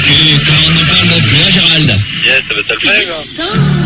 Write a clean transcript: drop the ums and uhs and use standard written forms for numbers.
Et quand on en parle de toi, Gérald. Yes, ça va te le faire,